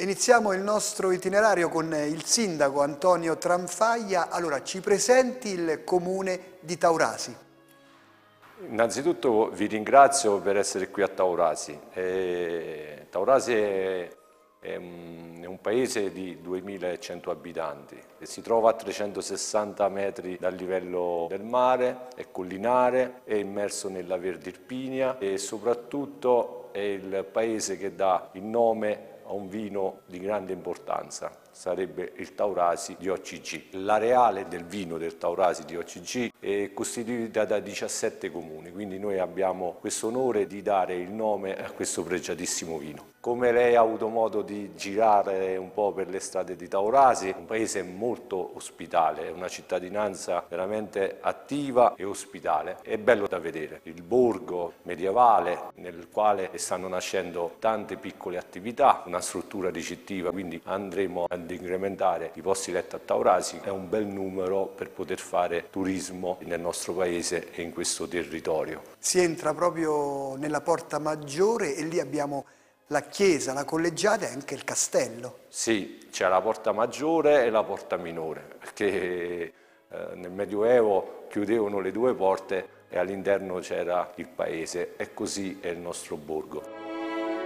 Iniziamo il nostro itinerario con il sindaco Antonio Tranfaglia. Allora, ci presenti il comune di Taurasi. Innanzitutto vi ringrazio per essere qui a Taurasi. Taurasi è un paese di 2100 abitanti e si trova a 360 metri dal livello del mare, è collinare, è immerso nella Verde Irpinia e soprattutto è il paese che dà il nome a un vino di grande importanza, sarebbe il Taurasi di OCG. L'areale del vino del Taurasi di OCG è costituita da 17 comuni, quindi noi abbiamo questo onore di dare il nome a questo pregiatissimo vino. Come lei ha avuto modo di girare un po' per le strade di Taurasi, è un paese molto ospitale, è una cittadinanza veramente attiva e ospitale. È bello da vedere. Il borgo medievale nel quale stanno nascendo tante piccole attività, una struttura ricettiva, quindi andremo ad incrementare i posti letto a Taurasi. È un bel numero per poter fare turismo nel nostro paese e in questo territorio. Si entra proprio nella porta maggiore e lì abbiamo la chiesa, la collegiata e anche il castello. Sì, c'è la porta maggiore e la porta minore, perché nel Medioevo chiudevano le due porte e all'interno c'era il paese e così è il nostro borgo.